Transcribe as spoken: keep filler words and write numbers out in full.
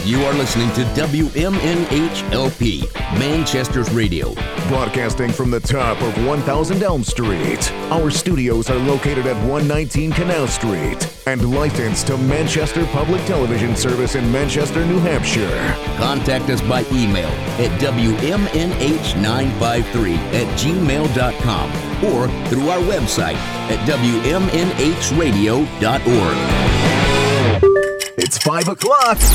You are listening to W M N H L P, Manchester's radio. Broadcasting from the top of one thousand Elm Street. Our studios are located at one nineteen Canal Street and licensed to Manchester Public Television Service in Manchester, New Hampshire. Contact us by email at W M N H nine five three at gmail dot com or through our website at W M N H radio dot org. It's five o'clock.